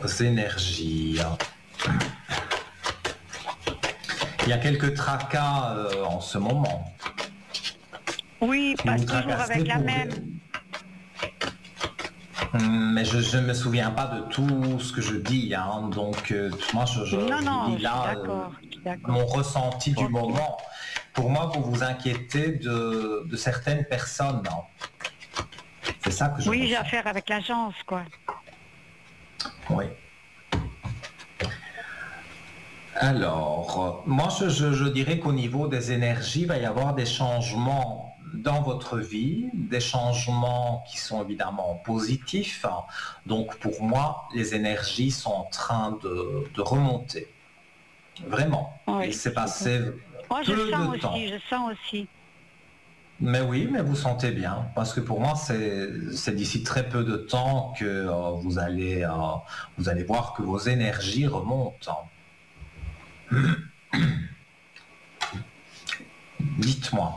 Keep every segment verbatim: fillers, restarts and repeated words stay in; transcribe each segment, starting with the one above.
énergies. Il y a quelques tracas euh, en ce moment. Oui, Vous pas vous toujours tracassez avec la pour... même. Hum, Mais je ne me souviens pas de tout ce que je dis, hein. Donc euh, moi je, je- Non, je vous non, dis je suis là euh, d'accord, je suis d'accord. mon ressenti du Ok. moment. Pour moi, vous vous inquiétez de, de certaines personnes, hein. C'est ça que je Oui, j'ai ressens. affaire avec l'agence, quoi. Oui. Alors, euh, moi je, je- je dirais qu'au niveau des énergies, il va y avoir des changements dans votre vie, des changements qui sont évidemment positifs. Donc pour moi, les énergies sont en train de, de remonter. Vraiment. Il Oui, s'est super. passé Oh, je peu de sens temps. aussi, je sens aussi. Mais oui, mais vous sentez bien, parce que pour moi, c'est c'est d'ici très peu de temps que euh, vous allez euh, vous allez voir que vos énergies remontent. Dites-moi.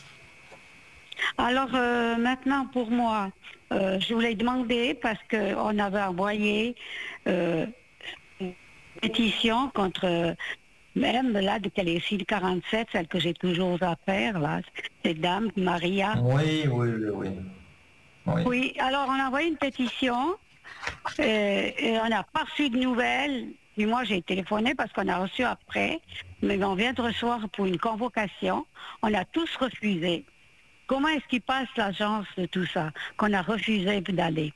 Alors euh, maintenant pour moi, euh, je voulais demander parce qu'on avait envoyé euh, une pétition contre euh, même là de qu'elle est ici de quarante-sept, celle que j'ai toujours à faire là, cette dame Maria. Oui, oui, oui, oui. Oui. Oui, alors on a envoyé une pétition euh, et on n'a pas reçu de nouvelles. Puis moi j'ai téléphoné parce qu'on a reçu après, mais on vient de recevoir pour une convocation. On a tous refusé. Comment est-ce qu'il passe l'agence de tout ça, qu'on a refusé d'aller?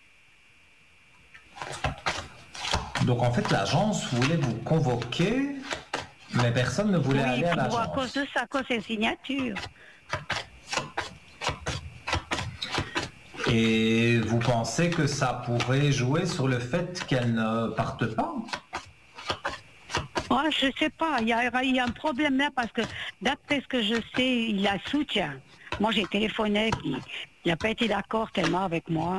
Donc en fait, l'agence voulait vous convoquer, mais personne ne voulait Oui, aller à pour à cause l'agence. de ça, à cause des signatures. Et vous pensez que ça pourrait jouer sur le fait qu'elle ne parte pas? Oh, je sais pas, il y a, il y a un problème là parce que d'après ce que je sais, il la soutient. Moi j'ai téléphoné, puis il n'a pas été d'accord tellement avec moi.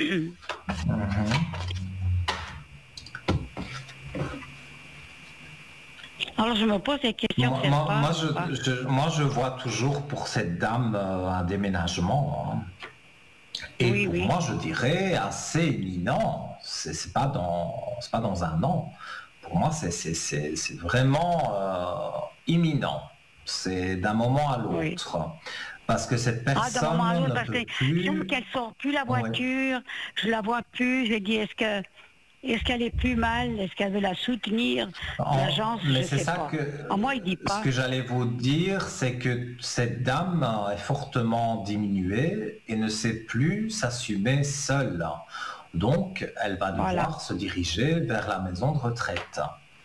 Alors je me pose des questions, Moi, c'est moi, pas, moi, c'est pas. je, je- moi, je vois toujours pour cette dame euh, un déménagement, hein. Et Oui, pour oui. moi, je dirais assez imminent. C'est c'est pas dans, c'est pas dans un an. Pour moi, c'est c'est- c'est- c'est vraiment euh, imminent. C'est d'un moment à Oui. l'autre. Parce que cette Ah, d'un moment à personne l'autre, ne parce que peut je trouve plus. qu'elle sort plus la Oui. voiture, je la vois plus, j'ai dit est-ce que est-ce qu'elle est plus mal, est-ce qu'elle veut la soutenir, En- l'agence, mais je c'est sais ça pas. que Ah, moi il dit ce pas. que j'allais vous dire, c'est que cette dame est fortement diminuée et ne sait plus s'assumer seule. Donc, elle va Voilà. devoir se diriger vers la maison de retraite.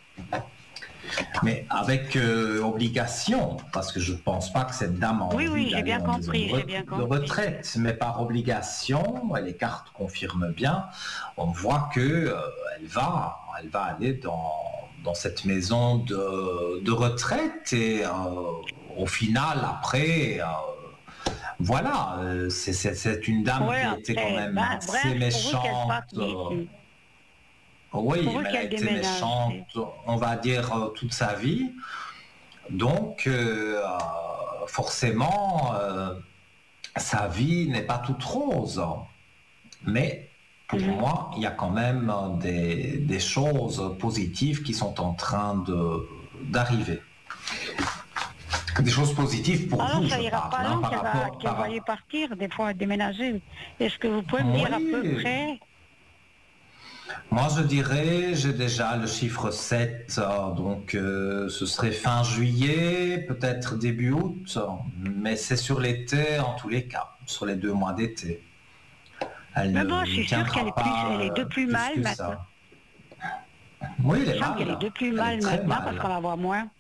Mais avec euh, obligation, parce que je ne pense pas que cette dame a Oui, envie oui, j'ai d'aller bien en maison de, compris, j'ai re- bien de compris. retraite, mais par obligation, et les cartes confirment bien, on voit que euh, elle va, elle va aller dans, dans cette maison de, de retraite et euh, au final, après, euh, voilà, euh, c'est c'est- c'est une dame Oui, qui a été quand après, même ben, assez bref, pour eux qu'elle parte méchante. euh, d'ici. oui, Pour eux mais elle a qu'elle été déménage. méchante, c'est- on va dire, euh, toute sa vie. Donc, euh, forcément, euh, sa vie n'est pas toute rose. Mais pour Mhm. moi, il y a quand même des, des choses positives qui sont en train de, d'arriver. Des choses positives pour Alors, vous, ça je ira pas parle, hein, long par qu'elle va, rapport... qu'elle va y Par... partir, des fois, déménager. Est-ce que vous pouvez me dire à peu Oui, près? moi je dirais, j'ai déjà le chiffre sept, euh, donc euh, ce serait fin juillet, peut-être début août, mais c'est sur l'été en tous les cas, sur les deux mois d'été. Elle Mais ne, bon, je ne suis sûre qu'elle tiendra est plus, pas elle est de euh, plus plus mal que maintenant. ça. Oui, elle Il est me semble qu'elle est mal. de plus Elle est mal très maintenant parce qu'on mal. la voit moins.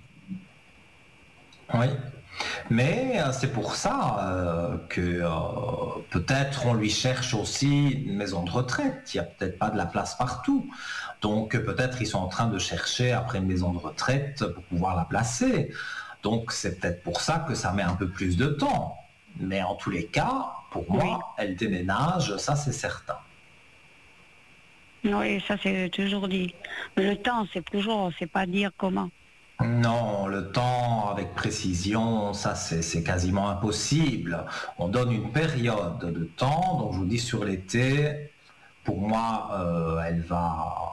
Oui. Mais euh, c'est pour ça euh, que euh, peut-être on lui cherche aussi une maison de retraite. Il n'y a peut-être pas de la place partout. Donc euh, peut-être ils sont en train de chercher après une maison de retraite pour pouvoir la placer. Donc c'est peut-être pour ça que ça met un peu plus de temps. Mais en tous les cas, pour Oui. moi, elle déménage, ça c'est certain. Oui, ça c'est toujours dit. Mais le temps, c'est toujours, c'est pas dire comment. Non, le temps avec précision, ça c'est c'est quasiment impossible. On donne une période de temps, donc je vous dis sur l'été, pour moi, euh, elle va